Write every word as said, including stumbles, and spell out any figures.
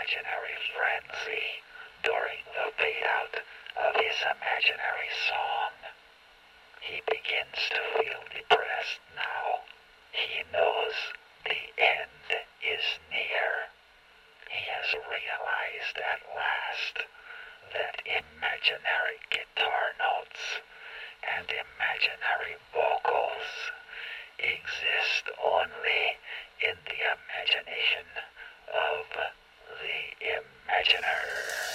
imaginary frenzy during the fade-out of his imaginary song. He begins to feel depressed now. He knows the end is near. He has realized at last that imaginary guitar notes and imaginary vocals exist only in the imagination of the imaginer.